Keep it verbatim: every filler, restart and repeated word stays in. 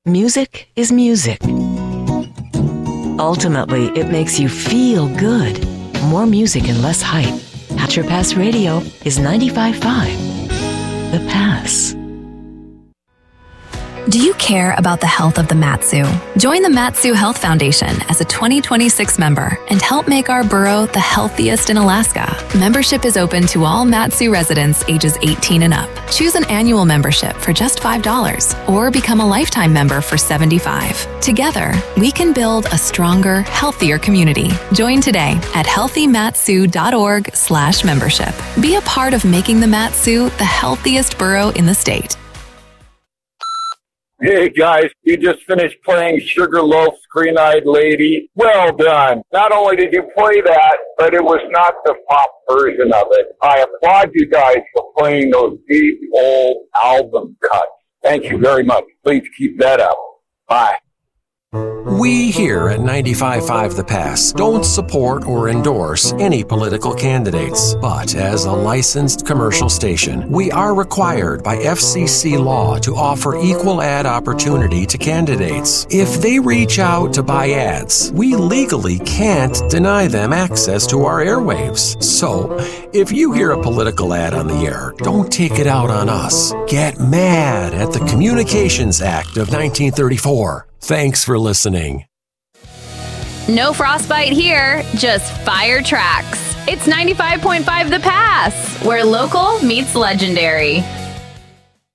Music is music. Ultimately, it makes you feel good. More music and less hype. At Your Pass Radio is ninety-five point five. The Pass. Do you care about the health of the Mat-Su? Join the Mat-Su Health Foundation as a twenty twenty-six member and help make our borough the healthiest in Alaska. Membership is open to all Mat-Su residents ages eighteen and up. Choose an annual membership for just five dollars or become a lifetime member for seventy-five dollars. Together, we can build a stronger, healthier community. Join today at healthymatsu.org slash membership. Be a part of making the Mat-Su the healthiest borough in the state. Hey guys, you just finished playing Sugarloaf, Green-Eyed Lady. Well done. Not only did you play that, but it was not the pop version of it. I applaud you guys for playing those deep old album cuts. Thank you very much. Please keep that up. Bye. We here at ninety-five point five The Pass don't support or endorse any political candidates, but as a licensed commercial station, we are required by F C C law to offer equal ad opportunity to candidates. If they reach out to buy ads, we legally can't deny them access to our airwaves. So, if you hear a political ad on the air, don't take it out on us. Get mad at the Communications Act of nineteen thirty-four. Thanks for listening. No frostbite here, just fire tracks. It's ninety-five point five The Pass, where local meets legendary.